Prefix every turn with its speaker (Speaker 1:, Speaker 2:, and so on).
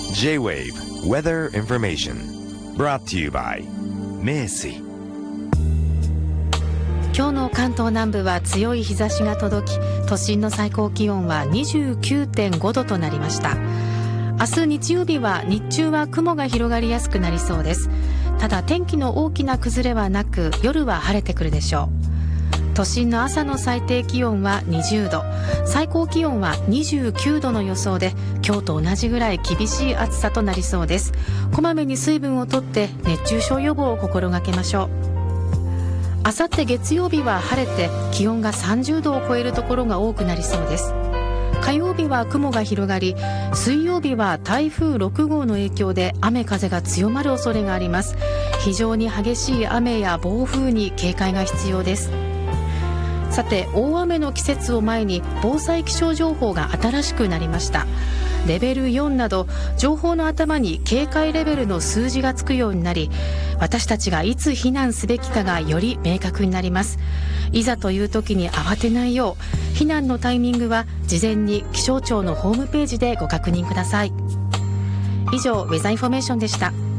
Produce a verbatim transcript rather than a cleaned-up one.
Speaker 1: J-Wave Weather Information brought to you by 名水。
Speaker 2: 今日の関東南部は強い日差しが届き、都心の最高気温は にじゅうきゅうてんごどとなりました。明日日曜日は日中は雲が広がりやすくなりそうです。ただ天気の大きな崩れはなく、夜は晴れてくるでしょう。都心の朝の最低気温はにじゅうど、最高気温はにじゅうきゅうどの予想で、今日と同じぐらい厳しい暑さとなりそうです。こまめに水分をとって熱中症予防を心がけましょう。あさって月曜日は晴れて気温がさんじゅうどを超えるところが多くなりそうです。火曜日は雲が広がり、水曜日は台風ろくごうの影響で雨風が強まる恐れがあります。非常に激しい雨や暴風に警戒が必要です。さて、大雨の季節を前に防災気象情報が新しくなりました。レベルよんなど情報の頭に警戒レベルの数字がつくようになり、私たちがいつ避難すべきかがより明確になります。いざという時に慌てないよう、避難のタイミングは事前に気象庁のホームページでご確認ください。以上、ウェザーインフォメーションでした。